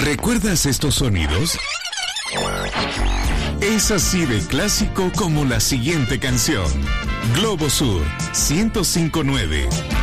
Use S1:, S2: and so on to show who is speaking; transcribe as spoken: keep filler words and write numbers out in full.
S1: ¿Recuerdas estos sonidos? Es así de clásico como la siguiente canción. Globo Sur ciento cinco punto nueve.